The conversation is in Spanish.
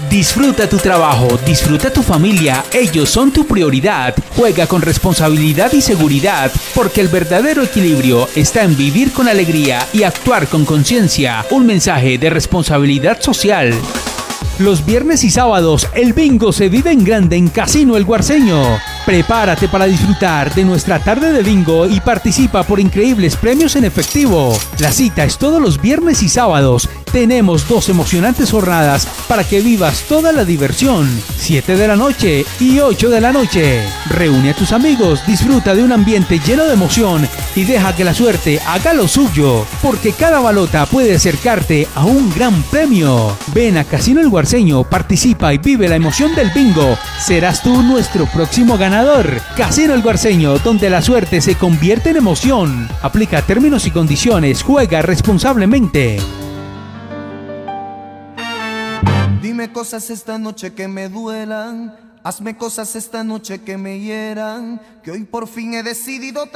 Disfruta tu trabajo, disfruta tu familia, ellos son tu prioridad. Juega con responsabilidad y seguridad, porque el verdadero equilibrio está en vivir con alegría y actuar con conciencia. Un mensaje de responsabilidad social. Los viernes y sábados, el bingo se vive en grande en Casino El Guarceño. Prepárate para disfrutar de nuestra tarde de bingo y participa por increíbles premios en efectivo. La cita es todos los viernes y sábados. Tenemos 2 emocionantes jornadas para que vivas toda la diversión. 7 de la noche y 8 de la noche. Reúne a tus amigos, disfruta de un ambiente lleno de emoción y deja que la suerte haga lo suyo, porque cada balota puede acercarte a un gran premio. Ven a Casino El Guarceño, participa y vive la emoción del bingo. Serás tú nuestro próximo ganador. Casino El Guarceño, donde la suerte se convierte en emoción. Aplica términos y condiciones. Juega responsablemente. Dime cosas esta noche que me duelan, hazme cosas esta noche que me hieran, que hoy por fin he decidido